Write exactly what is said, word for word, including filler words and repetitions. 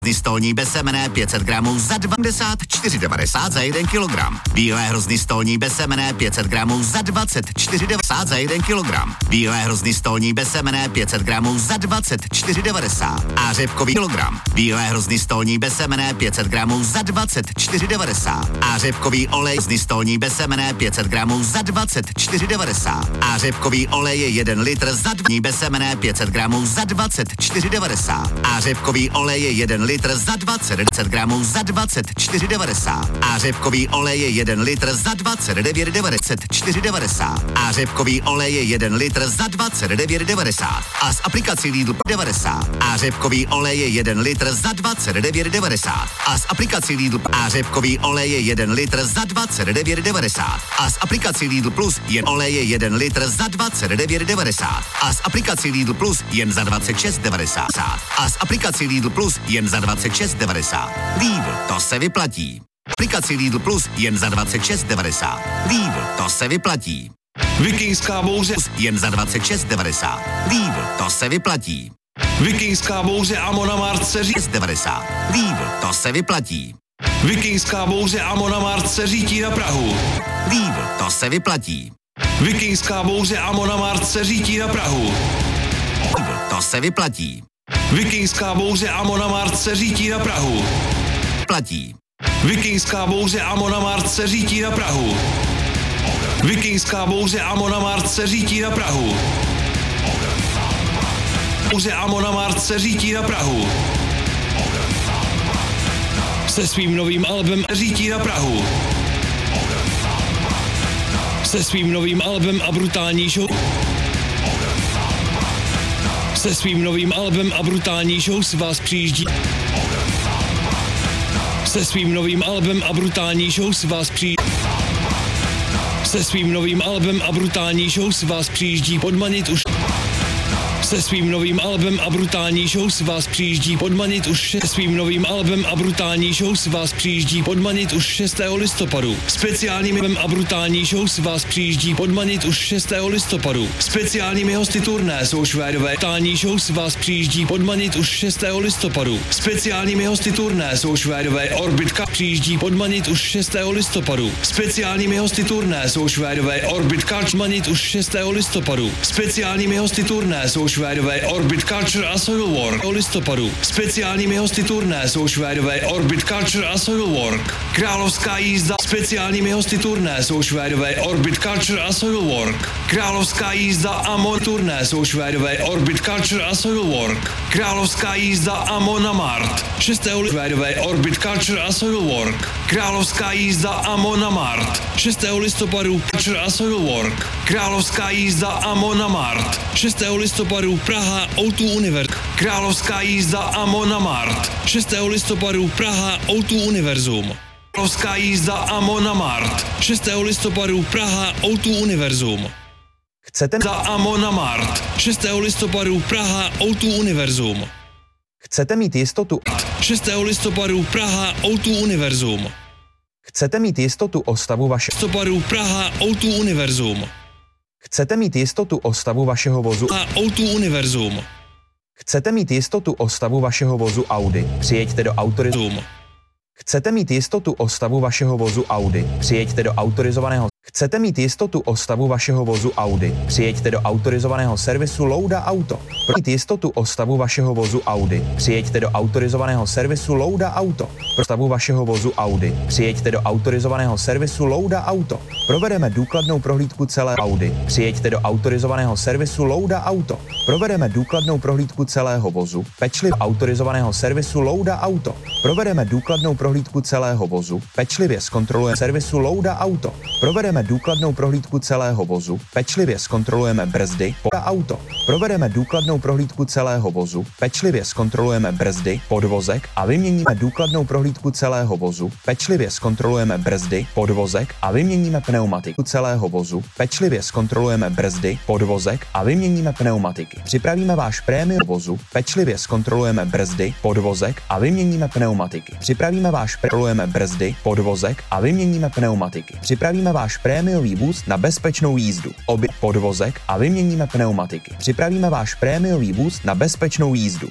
stolní bez semene pět set gramů za dvacet čtyři devadesát za jeden kilogram. Bílé hrozny stolní bez semene pět set gramů za dvacet čtyři devadesát za jeden kilogram. Bílé hrozny stolní bez semene pět set gramů za dvacet čtyři devadesát. A řepkový kilogram. Bílé hrozny stolní bez semene pět set gramů za dvacet čtyři devadesát. A řepkový olej hrozny stolní bez semene pět set gramů za dvacet čtyři devadesát. A řepkový olej je jeden litr za dní bez semene pět set gramů za dvacet čtyři devadesát. A řepkový olej je jeden litr za dvacet gramů za dvacet čtyři devadesát. A řepkový olej je jeden litr za dvacet devět devadesát čtyři devadesát. A řepkový olej je jeden litr za dvacet devět devadesát. A s aplikací Lidl devadesát. A řepkový olej je jeden litr za dvacet devět devadesát. A s aplikací Lidl a řepkový olej je jeden litr za dvacet devět devadesát. A s aplikací Lidl Plus je olej je jeden litr za dvacet devět devadesát. A s aplikací Lidl Plus jen za dvacet šest devadesát. A s aplikací Lidl Plus jen za dvacet šest devadesát. Lidl, to se vyplatí. Aplikaci Lidl Plus jen za dvacet šest devadesát. Lidl, to se vyplatí. Vikingská bouře jen za dvacet šest devadesát. Lidl, to se vyplatí. Vikingská bouře Amona Mart se ří... devadesát. Lidl, to se vyplatí. Vikingská bouře Amona Mart se řítí na Prahu. Lidl, to se vyplatí. Vikingská bouře Amona Mart se řítí na Prahu. Lidl, to se vyplatí. Vikingská bouře Amona Mart se řítí na Prahu. Platí. Vikingská bouře Amona Mart se řítí na Prahu. Vikingská bouře Amona Mart se řítí na Prahu. Bouře Amona Mart se řítí na Prahu. Se svým novým albem řítí na Prahu. Se svým novým albem a brutální show. Se svým novým albem a brutální show s vás přijíždí. Se svým novým albem a brutální show s vás přijíždí. Se svým novým albem a brutální show s vás přijíždí podmanit už. Se svým novým albem a brutální show s vás přijíždí podmanit už. Se svým novým albem a brutální show s vás přijíždí podmanit už šestého listopadu. Speciálním albem a brutální show s vás přijíždí podmanit už šestého listopadu. Speciálními hosty turné jsou Švédové. Brutální show s vás přijíždí podmanit už šestého listopadu. Speciálními hosty turné jsou Švédové. Orbitka přijíždí podmanit už šestého listopadu. Speciálními hosty turné jsou Švédové. Orbitka podmanit už šestého listopadu. Speciálními hosty turné jsou Švédové Orbit Culture a Soilwork o listopadu. Speciálními hosty turné jsou Švédové Orbit Culture a Soilwork. Královská jízda. Speciálními hosty turné jsou Švédové Orbit Culture a Soilwork. Královská jízda Amon turné jsou Švédové Orbit Culture a Soilwork. Královská jízda Amona Mart. šestého Švédové Orbit Culture a Soilwork. Královská jízda Amona Mart. šestého listopadu Culture a Soilwork. Královská jízda Amona Mart. šestého listopadu Praha ó dva Univerzum. Královská jízda Amona Mart. šestého listopadu Praha ó dva Univerzum. Královská jízda Amona Mart. šestého listopadu Praha ó dva Univerzum. Chcete za Amona Mart. šestého listopadu Praha ó dva Univerzum. Chcete mít jistotu šestého listopadu Praha ó dva Univerzum. Chcete mít jistotu o stavu vaše listopadu Praha ó dva Univerzum. Chcete mít jistotu o stavu vašeho vozu a ó dva Univerzum. Chcete mít jistotu o stavu vašeho vozu Audi. Přijeďte do autorizovaného. Chcete mít jistotu o stavu vašeho vozu Audi. Přijeďte do autorizovaného. Chcete mít jistotu o stavu vašeho vozu Audi. Přijeďte do autorizovaného servisu Louda Auto. Pro mít jistotu o stavu vašeho vozu Audi. Přijeďte do autorizovaného servisu Louda Auto. Pro stavu vašeho vozu Audi. Přijeďte do autorizovaného servisu Louda Auto. Provedeme důkladnou prohlídku celé Audi. Přijeďte do autorizovaného servisu Louda Auto. Provedeme důkladnou prohlídku celého vozu. Pečlivě autorizovaného servisu Louda Auto. Provedeme důkladnou prohlídku celého vozu. Pečlivě zkontrolujeme servisu Louda Auto. Provedeme důkladnou prohlídku celého vozu. Pečlivě zkontrolujeme brzdy, auto. Provedeme důkladnou prohlídku celého vozu. Pečlivě zkontrolujeme brzdy, podvozek a vyměníme důkladnou prohlídku celého vozu. Pečlivě zkontrolujeme brzdy, podvozek a vyměníme pneumatiku celého vozu. Pečlivě zkontrolujeme brzdy, podvozek a vyměníme pneumatiky. Připravíme váš prémium vozu. Pečlivě zkontrolujeme brzdy, podvozek a vyměníme pneumatiky. Připravíme váš kontrolujeme brzdy, podvozek a vyměníme pneumatiky. Připravíme váš prémiový vůz na bezpečnou jízdu. Obě podvozek a vyměníme pneumatiky. Připravíme váš prémiový vůz na bezpečnou jízdu.